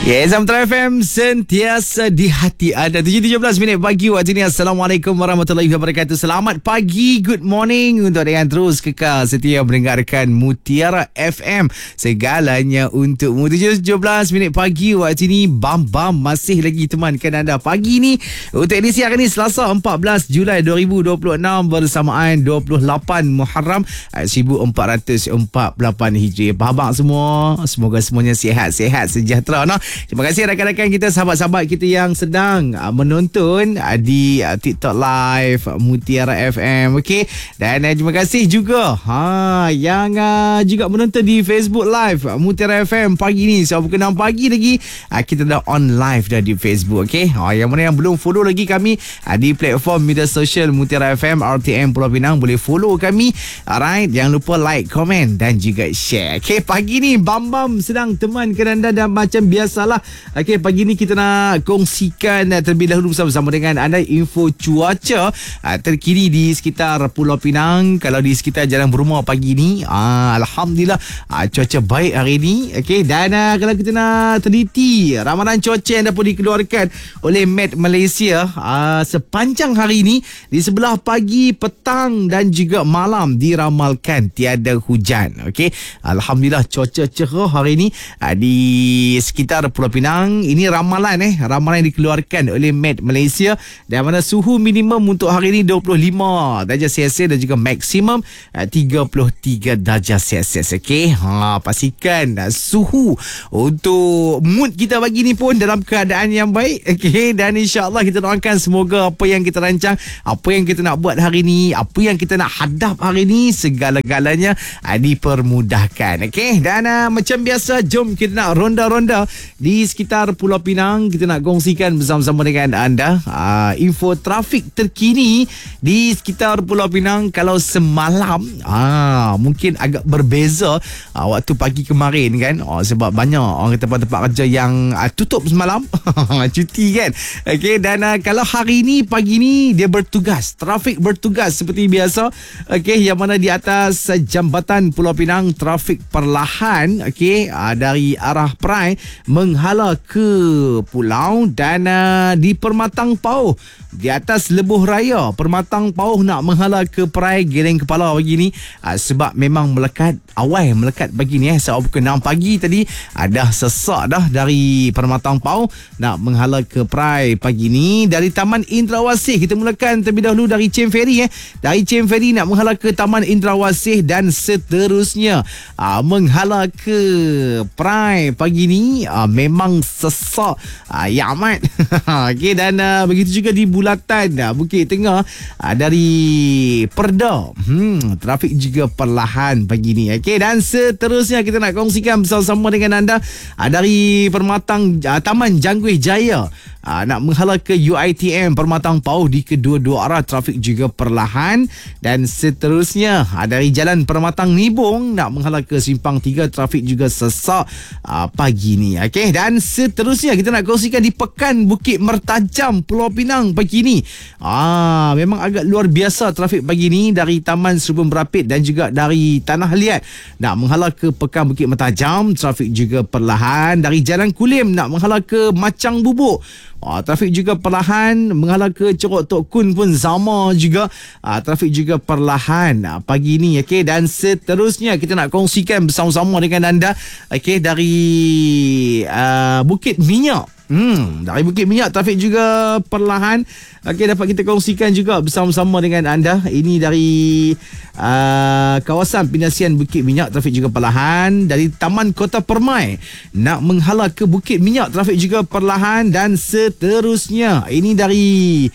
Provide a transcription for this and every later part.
Yes, Samudra FM sentiasa di hati anda. 7:17 minit pagi waktu ini. Assalamualaikum warahmatullahi wabarakatuh. Selamat pagi, good morning untuk yang terus kekal setia mendengarkan Mutiara FM. Segalanya untukmu. 7:17 minit pagi waktu ini. Bam masih lagi temankan anda pagi ni untuk edisi hari ini Selasa 14 Julai 2026 bersamaan 28 Muharram 1448 Hijri. Apa khabar semua? Semoga semuanya sihat-sihat sejahtera. Terima kasih rakan-rakan kita, sahabat-sahabat kita yang sedang menonton di TikTok Live Mutiara FM. Okey. Dan terima kasih juga yang juga menonton di Facebook Live Mutiara FM pagi ni. So pukul 6 pagi lagi kita dah on live dah di Facebook. Okey. Yang mana yang belum follow lagi kami di platform media sosial Mutiara FM RTM Pulau Pinang, boleh follow kami. Alright, jangan lupa like, komen dan juga share. Okey, pagi ni Bam sedang temankan anda dan macam biasa lah. Okey, pagi ni kita nak kongsikan terlebih dahulu bersama dengan anda info cuaca terkini di sekitar Pulau Pinang. Kalau di sekitar Jalan Berumah pagi ni, alhamdulillah cuaca baik hari ni. Okey, dan kalau kita nak teliti ramalan cuaca yang dapat dikeluarkan oleh Met Malaysia sepanjang hari ni, di sebelah pagi, petang dan juga malam diramalkan tiada hujan. Okey, alhamdulillah cuaca cerah hari ni di sekitar Pulau Pinang. Ini ramalan yang dikeluarkan oleh Met Malaysia, dan mana suhu minimum untuk hari ini 25 darjah Celsius dan juga maksimum 33 darjah Celsius. Okey, pastikan suhu untuk mood kita pagi ni pun dalam keadaan yang baik. Okey, dan insya-Allah kita doakan semoga apa yang kita rancang, apa yang kita nak buat hari ni, apa yang kita nak hadap hari ni, segala-galanya dipermudahkan. Okey, dan macam biasa, jom kita nak ronda-ronda di sekitar Pulau Pinang. Kita nak kongsikan bersama-sama dengan anda info trafik terkini di sekitar Pulau Pinang. Kalau semalam mungkin agak berbeza waktu pagi kemarin kan, sebab banyak orang tempat-tempat kerja yang tutup semalam cuti kan. Okey, dan kalau hari ni pagi ni dia bertugas, trafik bertugas seperti biasa. Okey, yang mana di atas jambatan Pulau Pinang trafik perlahan, okey, dari arah Perai menghala ke pulau, dan di Permatang Pauh di atas Lebuh Raya Permatang Pauh nak menghala ke Perai, geleng kepala pagi ni sebab memang melekat pagi ni sebab pukul 6 pagi tadi dah sesak dah dari Permatang Pauh nak menghala ke Perai pagi ni. Dari Taman Indrawasih kita mulakan terlebih dahulu dari Chem Ferry dari Chem Ferry nak menghala ke Taman Indrawasih dan seterusnya menghala ke Perai pagi ni memang sesak ya amat. Okey, dan begitu juga di bulatan Bukit Tengah dari Perda trafik juga perlahan pagi ni. Okey, dan seterusnya kita nak kongsikan bersama-sama dengan anda dari Taman Jangguih Jaya nak menghala ke UiTM Permatang Pauh di kedua-dua arah trafik juga perlahan, dan seterusnya dari Jalan Permatang Nibong nak menghala ke Simpang 3 trafik juga sesak pagi ni. Okey, dan seterusnya kita nak kongsikan di Pekan Bukit Mertajam Pulau Pinang pagi ni. Memang agak luar biasa trafik pagi ni dari Taman Serubun Berapit dan juga dari Tanah Liat nak menghala ke Pekan Bukit Mertajam trafik juga perlahan. Dari Jalan Kulim nak menghala ke Macang Bubuk trafik juga perlahan. Menghala ke Cerok Tok Kun pun sama juga, trafik juga perlahan pagi ni. Okey, dan seterusnya kita nak kongsikan bersama-sama dengan anda dari Bukit Minyak. Dari Bukit Minyak trafik juga perlahan. Okey, dapat kita kongsikan juga bersama-sama dengan anda. Ini dari kawasan Pinasian Bukit Minyak trafik juga perlahan. Dari Taman Kota Permai nak menghala ke Bukit Minyak trafik juga perlahan, dan seterusnya ini dari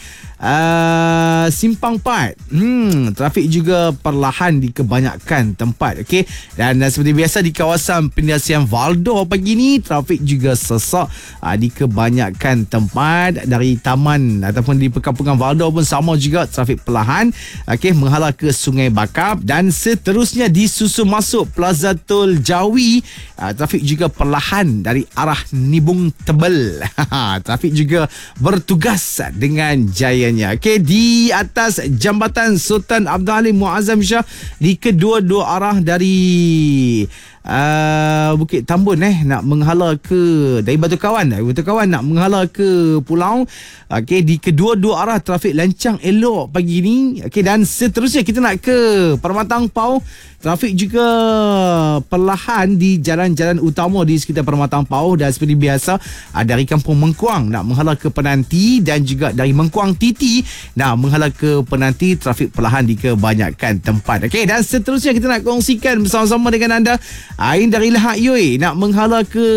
Simpang 4 trafik juga perlahan di kebanyakan tempat. Okey, dan seperti biasa di kawasan Pendidikan Valdo pagi ni trafik juga sesak di kebanyakan tempat. Dari taman ataupun di perkampungan Valdo pun sama juga trafik perlahan. Okey, menghala ke Sungai Bakap, dan seterusnya di susu masuk Plaza Tol Jawi trafik juga perlahan dari arah Nibung Tebel. Trafik juga bertugas dengan jaya. Okey, di atas jambatan Sultan Abdul Halim Muazzam Shah di kedua-dua arah dari Bukit Tambun nak menghala ke dari Batu Kawan nak menghala ke Pulau. Okey, di kedua-dua arah trafik lancang elok pagi ni. Okey, dan seterusnya kita nak ke Permatang Pau. Trafik juga perlahan di jalan-jalan utama di sekitar Permatang Pau, dan seperti biasa dari Kampung Mengkuang nak menghala ke Penanti, dan juga dari Mengkuang Titi nak menghala ke Penanti, trafik perlahan di kebanyakan tempat. Okey, dan seterusnya kita nak kongsikan bersama-sama dengan anda Ain dari Lahak Yoi nak menghala ke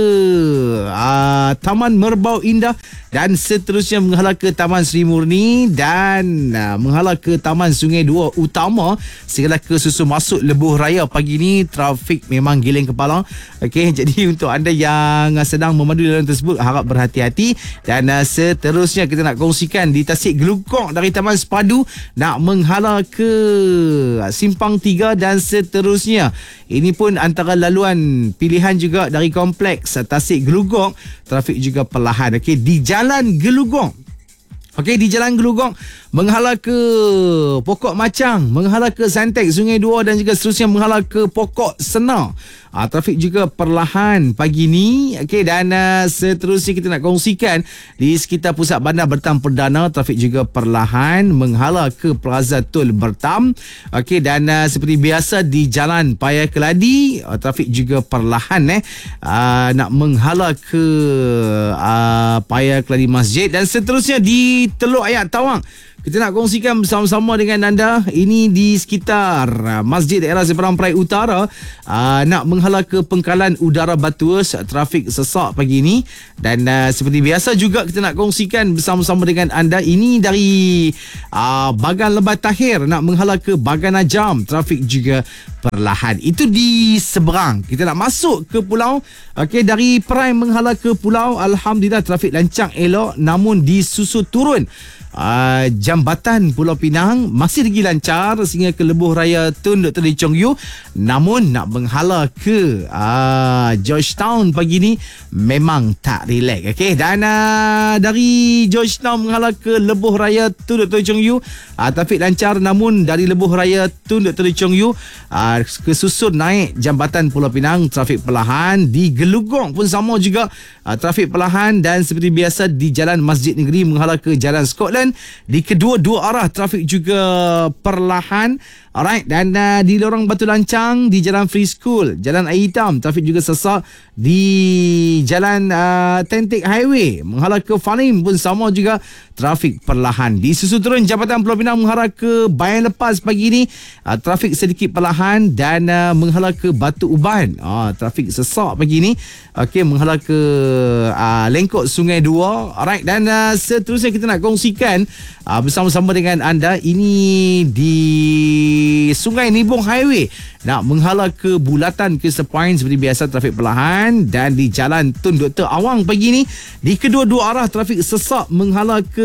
Taman Merbau Indah, dan seterusnya menghala ke Taman Sri Murni, dan menghala ke Taman Sungai Dua Utama segala ke susu masuk Lebuh Raya. Pagi ni trafik memang giling kepala. Okey, jadi untuk anda yang sedang memandu dalam tersebut, harap berhati-hati. Dan seterusnya kita nak kongsikan di Tasik Gelugong dari Taman Sepadu nak menghala ke Simpang 3, dan seterusnya. Ini pun antara laluan pilihan juga dari kompleks Tasik Gelugong. Trafik juga perlahan. Okey, di Jalan Gelugong. Okey, di Jalan Gelugong menghala ke Pokok Macang, menghala ke Santek, Sungai Dua, dan juga seterusnya menghala ke Pokok Senar. Trafik juga perlahan pagi ni. Okey, dan seterusnya kita nak kongsikan di sekitar Pusat Bandar Bertam Perdana, trafik juga perlahan menghala ke Plaza Tol Bertam. Okey, dan seperti biasa di Jalan Paya Keladi, trafik juga perlahan nak menghala ke Paya Keladi Masjid, dan seterusnya di Teluk Ayak Tawang. Kita nak kongsikan bersama-sama dengan anda. Ini di sekitar Masjid Daerah Seberang Perai Utara, nak menghala ke Pengkalan Udara Batuas, trafik sesak pagi ini. Dan seperti biasa juga kita nak kongsikan bersama-sama dengan anda. Ini dari Bagan Lebat Tahir nak menghala ke Bagan Ajam, trafik juga perlahan. Itu di seberang. Kita nak masuk ke pulau. Okey, dari Perai menghala ke pulau, alhamdulillah trafik lancang elok. Namun di susu turun Jambatan Pulau Pinang masih lagi lancar sehingga ke Lebuh Raya Tun Dr. Lee Chong Yu. Namun nak menghala ke Georgetown pagi ni memang tak relax. Okey, dan dari Georgetown menghala ke Lebuh Raya Tun Dr. Lee Chong Yu, trafik lancar. Namun dari Lebuh Raya Tun Dr. Lee Chong Yu kesusun naik Jambatan Pulau Pinang, trafik perlahan. Di Gelugong pun sama juga, trafik perlahan. Dan seperti biasa di Jalan Masjid Negeri menghala ke Jalan Scotland, di kedua-dua arah trafik juga perlahan. Alright, dan di Lorong Batu Lancang, di Jalan Free School, Jalan Air Hitam, trafik juga sesak. Di Jalan Tentik Highway menghala ke Falim pun sama juga, trafik perlahan. Di susu turun Jambatan Pulau Pinang menghala ke Bayan Lepas pagi ni, trafik sedikit perlahan. Dan menghala ke Batu Uban, trafik sesak pagi ni. Okey, menghala ke Lengkok Sungai Dua. Alright, dan seterusnya kita nak kongsikan bersama-sama dengan anda. Ini di Sungai Nibong Highway nak menghala ke Bulatan ke Sepoint, seperti biasa trafik perlahan. Dan di Jalan Tun Dr. Awang pagi ni, di kedua-dua arah trafik sesak menghala ke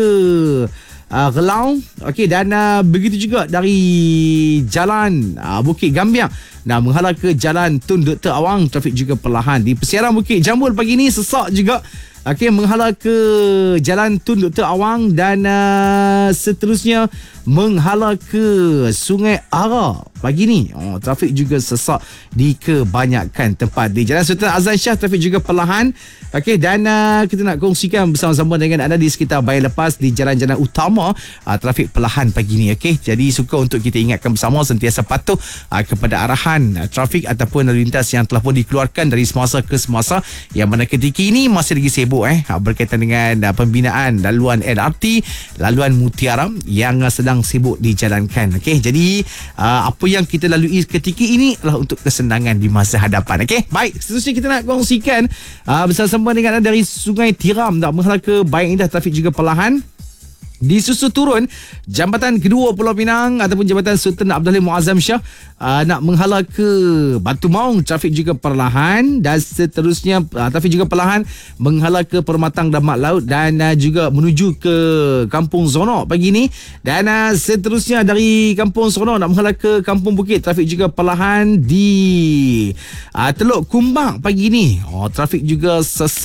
Gelau. Okey, dan begitu juga dari Jalan Bukit Gambiang nak menghala ke Jalan Tun Dr. Awang, trafik juga perlahan. Di persiaran Bukit Jambul pagi ni sesak juga. Okey, menghala ke Jalan Tun Dr. Awang, dan seterusnya menghala ke Sungai Ara pagi ni. Trafik juga sesak di kebanyakan tempat. Di Jalan Sultan Azlan Shah, trafik juga perlahan. Okey, dan kita nak kongsikan bersama-sama dengan anda di sekitar Bayan Lepas, di jalan-jalan utama, trafik perlahan pagi ni. Okey, jadi suka untuk kita ingatkan bersama, sentiasa patuh kepada arahan trafik ataupun lalu lintas yang telah pun dikeluarkan dari semasa ke semasa, yang mana ketika ini masih lagi sibuk berkaitan dengan pembinaan laluan LRT, laluan Mutiara yang sedang sibuk dijalankan. Okey, jadi apa yang kita lalui ketika ini adalah untuk kesenangan di masa hadapan. Okey, baik, seterusnya kita nak kongsikan bersama dengan anda dari Sungai Tiram nak menghala ke Bayan Indah, trafik juga perlahan. Di susu turun Jambatan Kedua Pulau Pinang ataupun Jambatan Sultan Abdul Halim Muazzam Shah nak menghala ke Batu Maung, trafik juga perlahan. Dan seterusnya trafik juga perlahan menghala ke Permatang dan Mat Laut, dan juga menuju ke Kampung Zonok pagi ni. Dan seterusnya dari Kampung Zonok nak menghala ke Kampung Bukit, trafik juga perlahan. Di Teluk Kumbang pagi ni, trafik juga sesak.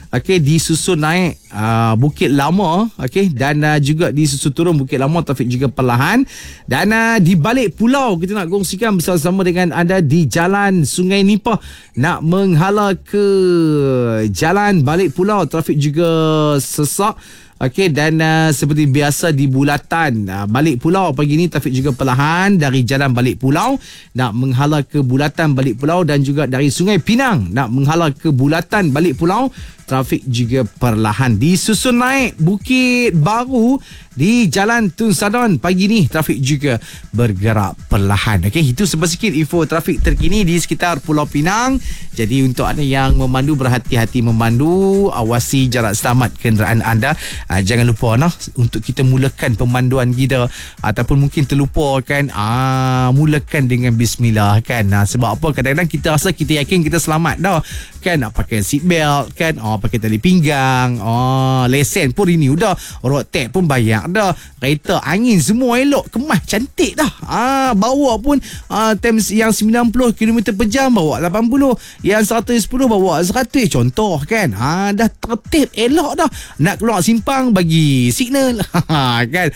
okey, disusun naik Bukit Lama, okey, dan juga disusun turun Bukit Lama, trafik juga perlahan. Dan di balik pulau kita nak kongsikan bersama-sama dengan anda di Jalan Sungai Nipah nak menghala ke jalan balik pulau, trafik juga sesak. Okey, dan seperti biasa di Bulatan balik pulau pagi ni trafik juga perlahan dari jalan balik pulau nak menghala ke Bulatan balik pulau, dan juga dari Sungai Pinang nak menghala ke Bulatan balik pulau, trafik juga perlahan. Disusun naik Bukit Baru di Jalan Tun Sadon pagi ni trafik juga bergerak perlahan. Okey, itu sedikit info trafik terkini di sekitar Pulau Pinang. Jadi untuk anda yang memandu, berhati-hati memandu, awasi jarak selamat kenderaan anda. Jangan lupa untuk kita mulakan pemanduan kita, ataupun mungkin terlupa kan, mulakan dengan bismillah kan. Sebab apa, kadang-kadang kita rasa kita yakin kita selamat dah kan, nak pakai seat belt kan, pakai tali pinggang, lesen pun renew dah, road tax pun bayar dah, kereta angin semua elok, kemas cantik dah, bawa pun time yang 90 km per jam bawa 80, yang 110 bawa 100 contoh kan, dah tertib elok dah. Nak keluar simpang bagi signal kan,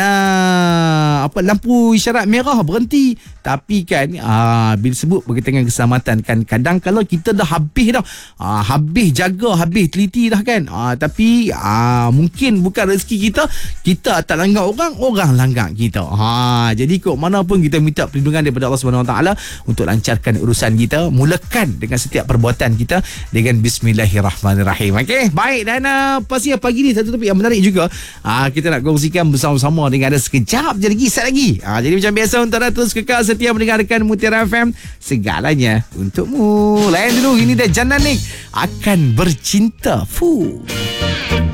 nak lampu isyarat merah berhenti. Tapi kan bila sebut berkaitan dengan keselamatan kan, kadang kalau kita dah habis dah, habis jaga, habis teliti dah kan, tapi mungkin bukan rezeki kita tak langgar orang langgar kita. Jadi kok mana pun kita minta perlindungan daripada Allah Subhanahu Wa Taala untuk lancarkan urusan kita. Mulakan dengan setiap perbuatan kita dengan bismillahirrahmanirrahim. Okey, baik. Dan pasti pagi ni satu topik yang menarik juga kita nak kongsikan bersama-sama dengan anda sekejap je lagi, set lagi. Jadi macam biasa, untuk anda terus kekal setia mendengarkan Mutiara FM, segalanya untukmu. Lain dulu, ini dah Jananik akan bercinta.